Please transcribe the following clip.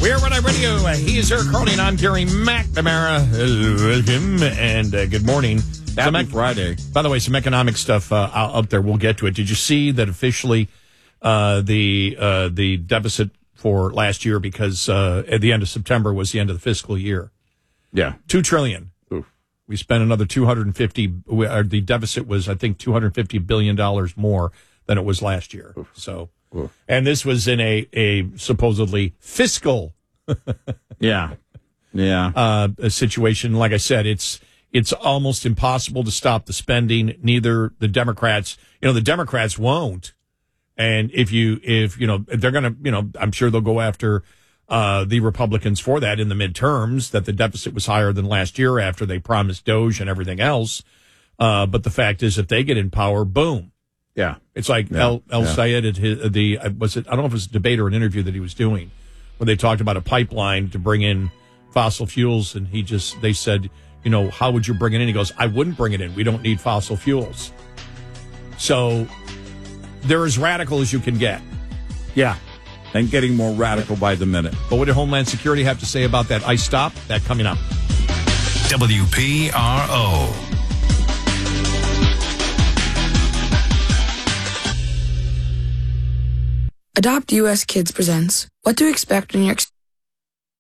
We're Red Eye Radio. He is Eric Carney, and I'm Gary McNamara. Welcome, and good morning. Happy Friday. By the way, some economic stuff up there. We'll get to it. Did you see that officially the deficit for last year, because at the end of September was the end of the fiscal year? Yeah. $2 trillion. Oof. We spent another the deficit was, I think, $250 billion more than it was last year. Oof. So, Oof. And this was in a supposedly fiscal a situation. Like I said, it's almost impossible to stop the spending. Neither the Democrats, the Democrats won't. And if they're going to, I'm sure they'll go after the Republicans for that in the midterms, that the deficit was higher than last year after they promised Doge and everything else. But the fact is, if they get in power, boom. Yeah. It's like El Sayed at I don't know if it was a debate or an interview that he was doing, where they talked about a pipeline to bring in fossil fuels, and they said, how would you bring it in? He goes, I wouldn't bring it in. We don't need fossil fuels. So they're as radical as you can get. Yeah. And getting more radical by the minute. But what did Homeland Security have to say about that ICE stop? That coming up. WPRO. Adopt US Kids presents What to Expect When You're